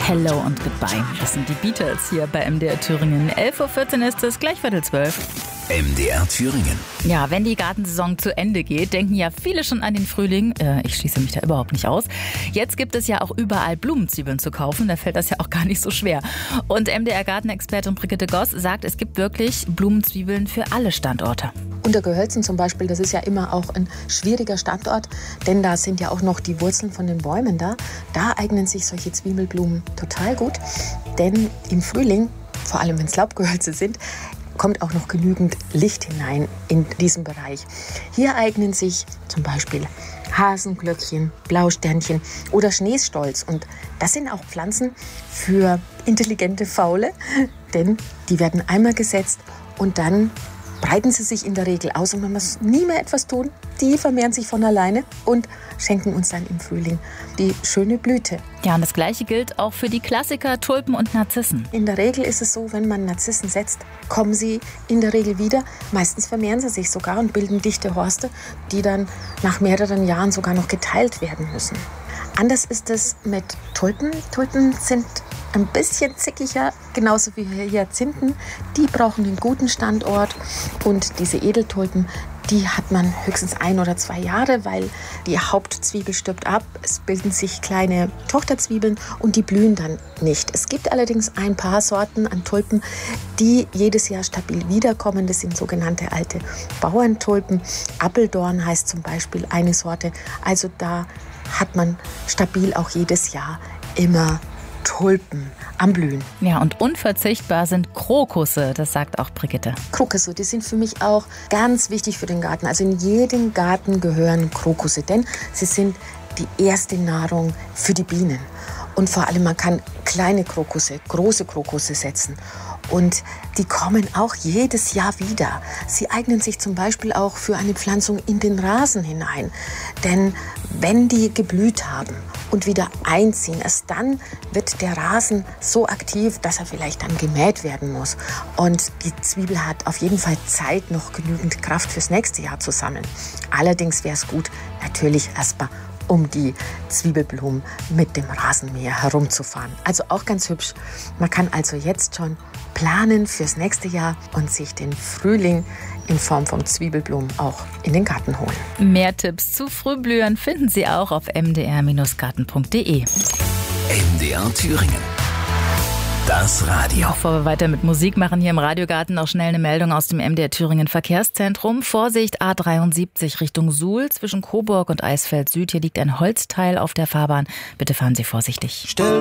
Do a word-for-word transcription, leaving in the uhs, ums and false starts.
Hello und Goodbye. Das sind die Beatles hier bei M D R Thüringen. elf Uhr vierzehn ist es, gleich Viertel zwölf. M D R Thüringen. Ja, wenn die Gartensaison zu Ende geht, denken ja viele schon an den Frühling. Äh, ich schließe mich da überhaupt nicht aus. Jetzt gibt es ja auch überall Blumenzwiebeln zu kaufen. Da fällt das ja auch gar nicht so schwer. Und M D R-Gartenexpertin Brigitte Goss sagt, es gibt wirklich Blumenzwiebeln für alle Standorte. Untergehölzen zum Beispiel, das ist ja immer auch ein schwieriger Standort, denn da sind ja auch noch die Wurzeln von den Bäumen da. Da eignen sich solche Zwiebelblumen total gut, denn im Frühling, vor allem wenn es Laubgehölze sind, kommt auch noch genügend Licht hinein in diesen Bereich. Hier eignen sich zum Beispiel Hasenglöckchen, Blausternchen oder Schneestolz. Und das sind auch Pflanzen für intelligente Faule, denn die werden einmal gesetzt und dann breiten sie sich in der Regel aus und man muss nie mehr etwas tun. Die vermehren sich von alleine und schenken uns dann im Frühling die schöne Blüte. Ja, und das Gleiche gilt auch für die Klassiker Tulpen und Narzissen. In der Regel ist es so, wenn man Narzissen setzt, kommen sie in der Regel wieder. Meistens vermehren sie sich sogar und bilden dichte Horste, die dann nach mehreren Jahren sogar noch geteilt werden müssen. Anders ist es mit Tulpen. Tulpen sind ein bisschen zickiger, genauso wie Hyazinthen. Die brauchen einen guten Standort und diese Edeltulpen, die hat man höchstens ein oder zwei Jahre, weil die Hauptzwiebel stirbt ab. Es bilden sich kleine Tochterzwiebeln und die blühen dann nicht. Es gibt allerdings ein paar Sorten an Tulpen, die jedes Jahr stabil wiederkommen. Das sind sogenannte alte Bauerntulpen. Appeldorn heißt zum Beispiel eine Sorte. Also da hat man stabil auch jedes Jahr immer Tulpen am Blühen. Ja, und unverzichtbar sind Krokusse, das sagt auch Brigitte. Krokusse, die sind für mich auch ganz wichtig für den Garten. Also in jedem Garten gehören Krokusse, denn sie sind die erste Nahrung für die Bienen. Und vor allem, man kann kleine Krokusse, große Krokusse setzen. Und die kommen auch jedes Jahr wieder. Sie eignen sich zum Beispiel auch für eine Pflanzung in den Rasen hinein. Denn wenn die geblüht haben und wieder einziehen, erst dann wird der Rasen so aktiv, dass er vielleicht dann gemäht werden muss. Und die Zwiebel hat auf jeden Fall Zeit, noch genügend Kraft fürs nächste Jahr zu sammeln. Allerdings wäre es gut, natürlich erstmal um die Zwiebelblumen mit dem Rasenmäher herumzufahren. Also auch ganz hübsch. Man kann also jetzt schon planen fürs nächste Jahr und sich den Frühling in Form von Zwiebelblumen auch in den Garten holen. Mehr Tipps zu Frühblühern finden Sie auch auf m d r garten punkt d e. M D R Thüringen. Das Radio. Bevor wir weiter mit Musik machen, hier im Radiogarten noch schnell eine Meldung aus dem M D R Thüringen Verkehrszentrum. Vorsicht A dreiundsiebzig Richtung Suhl zwischen Coburg und Eisfeld Süd. Hier liegt ein Holzteil auf der Fahrbahn. Bitte fahren Sie vorsichtig.